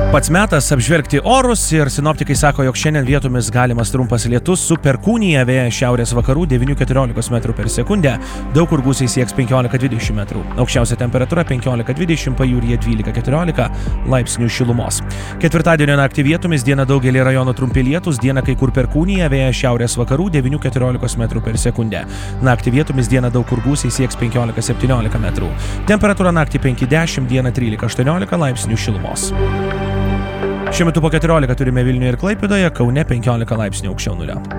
Pats metas apžvelgti orus ir sinoptikai sako, jog šiandien vietomis galimas trumpas lietus su perkūnija, vėjas šiaurės vakarų 9–14 metrų per sekundę, daug kur gūsiai sieks 15–20 metrų. Aukščiausia temperatūra 15–20, pajūryje 12–14 laipsnių šilumos. Ketvirtadienio naktį vietomis dieną daugelį rajonų trumpi lietūs, dieną kai kur perkūnija, vėjas šiaurės vakarų 9–14 metrų per sekundę. Naktį vietomis dieną daug kur gūsiai sieks 15–17 metrų. Temperatūra naktį 5–10, dieną 13–18 laipsnių šilumos. Šiuo metu po 14 turime Vilniuje ir Klaipėdoje, Kaune 15 laipsnių aukščiau nulio.